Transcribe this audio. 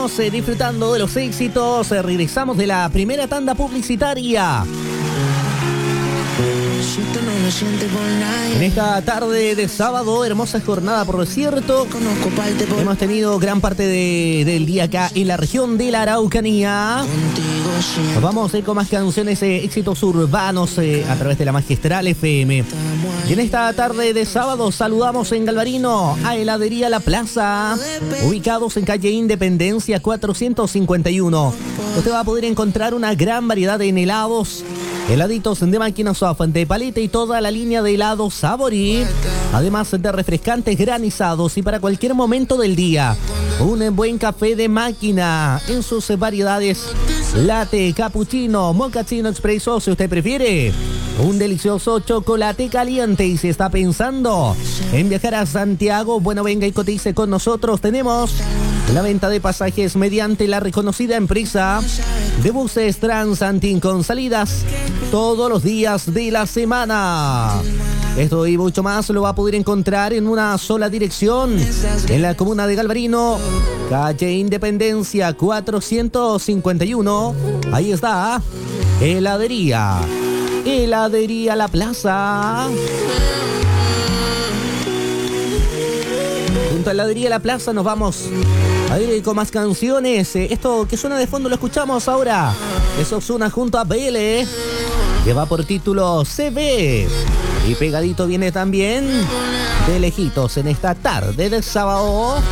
seguimos disfrutando de los éxitos. Regresamos de la primera tanda publicitaria. En esta tarde de sábado, hermosa jornada por cierto. Hemos tenido gran parte del día acá en la región de la Araucanía. Nos vamos a ir con más canciones, éxitos urbanos a través de la Magistral FM. Y en esta tarde de sábado saludamos en Galvarino a Heladería La Plaza, ubicados en calle Independencia 451. Usted va a poder encontrar una gran variedad de helados, heladitos de máquina soft, de paleta y toda la línea de helados Saborí, además de refrescantes granizados y para cualquier momento del día. Un buen café de máquina en sus variedades latte, cappuccino, mochaccino expreso si usted prefiere. Un delicioso chocolate caliente y si está pensando en viajar a Santiago, bueno, venga y cotice con nosotros. Tenemos la venta de pasajes mediante la reconocida empresa de buses Transantin con salidas todos los días de la semana. Esto y mucho más lo va a poder encontrar en una sola dirección, en la comuna de Galvarino, calle Independencia 451. Ahí está, Heladería La Plaza. Junto a Heladería La Plaza nos vamos a ir con más canciones. Esto que suena de fondo lo escuchamos ahora. Eso suena junto a Bele, que va por título CB. Y pegadito viene también de lejitos en esta tarde de sábado.